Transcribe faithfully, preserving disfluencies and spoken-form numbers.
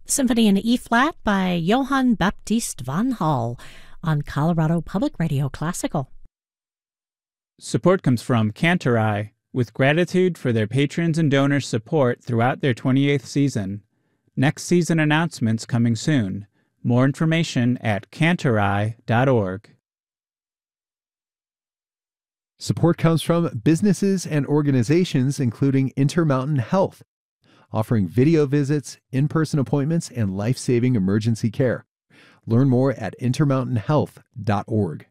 Symphony in E-flat by Johann Baptist van Hall on Colorado Public Radio Classical. Support comes from Cantorai, with gratitude for their patrons and donors' support throughout their twenty-eighth season. Next season announcements coming soon. More information at cantorai dot org. Support comes from businesses and organizations including Intermountain Health, offering video visits, in-person appointments, and life-saving emergency care. Learn more at intermountain health dot org.